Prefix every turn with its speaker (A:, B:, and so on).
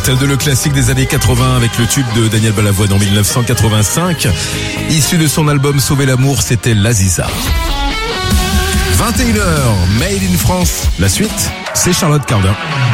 A: suite de le classique des années 80 avec le tube de Daniel Balavoine en 1985. Issu de son album Sauver l'amour, c'était l'Aziza. 21h, Made in France. La suite, c'est Charlotte Cardin.